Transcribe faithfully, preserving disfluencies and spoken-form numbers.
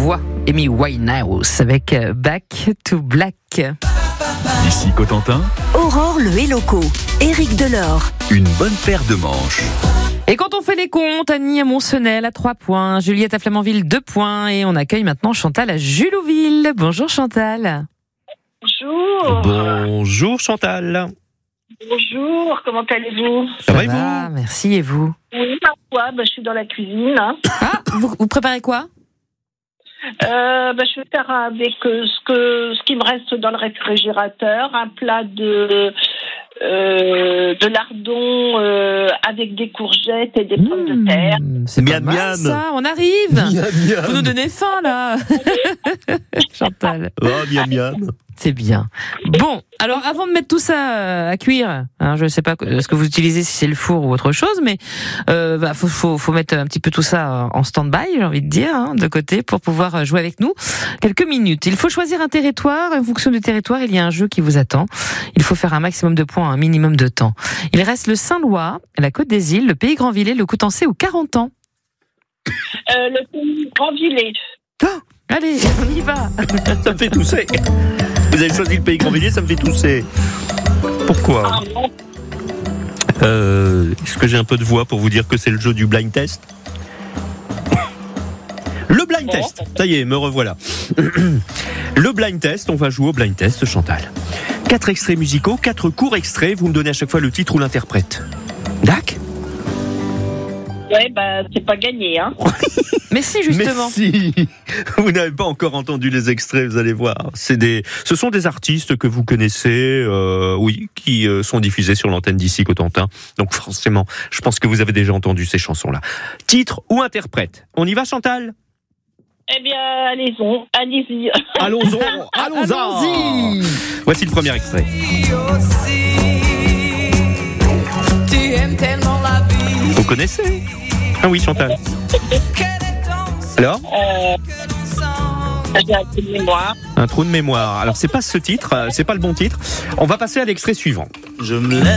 voix. Amy Winehouse avec Back to Black. Ici Cotentin, Aurore le Héloco, Éric Delors. une bonne paire de manches. Et quand on fait les comptes, Annie à Mont-Senel à trois points, Juliette à Flamanville deux points et on accueille maintenant Chantal à Julouville. Bonjour Chantal. Bonjour. Bonjour Chantal. Bonjour, comment allez-vous? Ça, va et vous? Merci, et vous? Oui, parfois, bah, je suis dans la cuisine. Hein. Ah, vous, vous préparez quoi? Euh, bah, je vais faire avec euh, ce, que, ce qui me reste dans le réfrigérateur, un plat de, euh, de lardons euh, avec des courgettes et des Mmh, pommes de terre. C'est pas Miam, mal, miam. ça, on arrive. Miam, miam. Vous nous donnez faim là. Chantal. Oh, miam miam. C'est bien. Bon, alors avant de mettre tout ça euh, à cuire, hein, je ne sais pas ce que vous utilisez, si c'est le four ou autre chose, mais euh, bah, faut, faut, faut mettre un petit peu tout ça en stand-by, j'ai envie de dire, hein, de côté, pour pouvoir jouer avec nous quelques minutes. Il faut choisir un territoire. En fonction du territoire, il y a un jeu qui vous attend. Il faut faire un maximum de points, un minimum de temps. Il reste le Saint-Lois, la Côte des Îles, le Pays Grandvillers, le Coutançais ou Carentan. Euh, le pays Grandvillers. Allez, on y va. Ça me fait tousser. Vous avez choisi le Pays Grandvillers, ça me fait tousser. Pourquoi? Ah, bon. euh, Est-ce que j'ai un peu de voix pour vous dire que c'est le jeu du blind test? Le blind Bon. test, ça y est, me revoilà. Le blind test, on va jouer au blind test, Chantal. Quatre extraits musicaux, quatre courts extraits, vous me donnez à chaque fois le titre ou l'interprète. D'accord? Ouais, bah, c'est pas gagné, hein. Mais si, justement. Mais si, vous n'avez pas encore entendu les extraits, vous allez voir. C'est des, ce sont des artistes que vous connaissez, euh, oui, qui euh, sont diffusés sur l'antenne d'ici Cotentin. Donc forcément, je pense que vous avez déjà entendu ces chansons-là. Titre ou interprète? On y va, Chantal? Eh bien, allez-y, allez-y. Allons-y, allons-y. Allons-y. Voici le premier extrait. Vous connaissez? Ah oui, Chantal. Alors? Euh, j'ai un peu de mémoire. Un trou de mémoire. Alors c'est pas ce titre, euh, c'est pas le bon titre. On va passer à l'extrait suivant. Je me lève.